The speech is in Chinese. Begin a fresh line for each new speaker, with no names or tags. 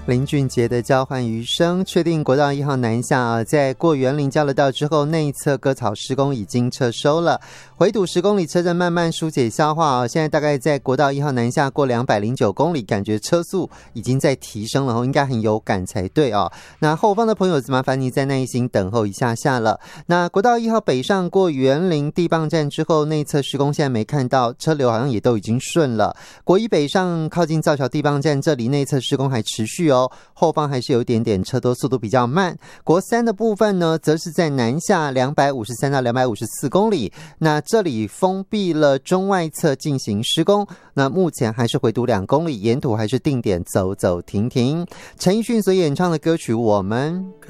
林俊杰的交换余生，确定国道1号南下在过园林交流道之后，内侧割草施工已经撤收了，回堵10公里车阵慢慢疏解消化现在大概在国道1号南下过209公里，感觉车速已经在提升了应该很有感才对那后方的朋友麻烦你再耐心等候一下下了。那国道1号北上过园林地磅站之后，内侧施工现在没看到，车流好像也都已经顺了。国1北上靠近造桥地磅站这里，内侧施工还持续后方还是有一点点车多，速度比较慢。国3的部分呢，则是在南下253到254公里，那这里封闭了中外侧进行施工，那目前还是回堵2公里，沿途还是定点走走停停。陈奕迅所演唱的歌曲《我们》。